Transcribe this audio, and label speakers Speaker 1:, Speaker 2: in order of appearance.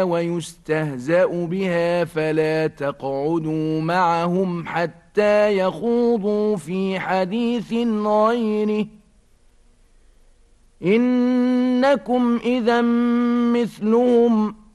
Speaker 1: ويستهزأ بها فلا تقعدوا معهم حتى يخوضوا في حديث غيره إنكم إذا مثلهم